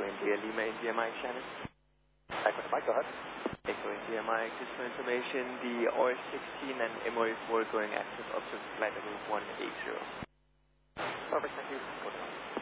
India Lima, India Mike Shannon. Echo Mike, go ahead. Echo India Mike, just for information, the OS16 and MOA4 going active up to flight level 180. Perfect, thank you.